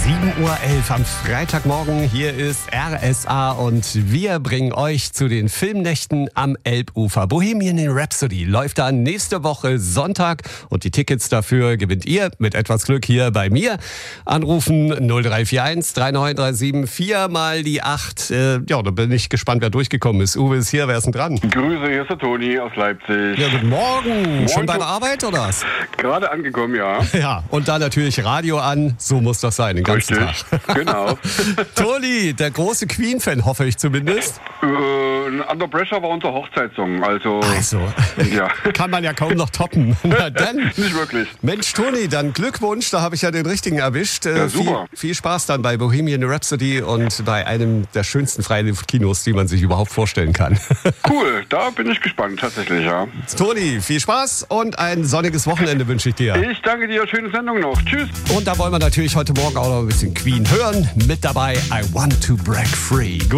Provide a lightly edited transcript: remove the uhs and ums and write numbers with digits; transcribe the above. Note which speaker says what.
Speaker 1: 7:11 Uhr am Freitagmorgen. Hier ist RSA und wir bringen euch zu den Filmnächten am Elbufer. Bohemian Rhapsody läuft dann nächste Woche Sonntag und die Tickets dafür gewinnt ihr mit etwas Glück hier bei mir. Anrufen 0341 3937 4 mal die 8. Ja, da bin ich gespannt, wer durchgekommen ist. Uwe ist hier, wer ist denn dran?
Speaker 2: Grüße, hier ist der Toni aus Leipzig.
Speaker 1: Ja, guten Morgen. Schon bei der Arbeit oder was?
Speaker 2: Gerade angekommen, ja.
Speaker 1: Ja, und da natürlich Radio an, so muss das sein, den ganzen
Speaker 2: Richtig,
Speaker 1: Tag.
Speaker 2: genau.
Speaker 1: Toni, der große Queen-Fan, hoffe ich zumindest.
Speaker 2: Under Pressure war unser Hochzeitssong, also ja.
Speaker 1: Kann man ja kaum noch toppen. Na dann.
Speaker 2: Nicht wirklich.
Speaker 1: Mensch, Toni, dann Glückwunsch, da habe ich ja den richtigen erwischt.
Speaker 2: Ja, super.
Speaker 1: Viel Spaß dann bei Bohemian Rhapsody und bei einem der schönsten Freiluftkinos, die man sich überhaupt vorstellen kann.
Speaker 2: Cool, da bin ich gespannt, tatsächlich, ja.
Speaker 1: Toni, viel Spaß und ein sonniges Wochenende wünsche ich dir.
Speaker 2: Ich danke dir, schöne Sendung noch. Tschüss.
Speaker 1: Und da wollen wir natürlich heute Morgen auch noch ein bisschen Queen hören. Mit dabei I Want to Break Free.